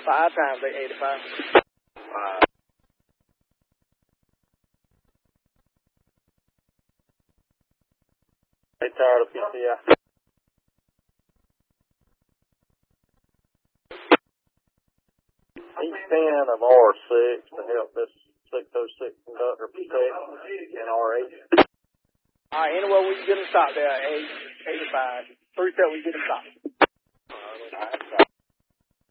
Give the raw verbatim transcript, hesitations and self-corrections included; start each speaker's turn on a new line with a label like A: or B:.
A: Five times, they eighty-five.
B: Five. They tired of P C I. He's ten of R six to help this six oh six conductor protect in R eight.
A: All right, anyway, we can get him stopped there at eight, eighty-five. Three set, we can get him stopped.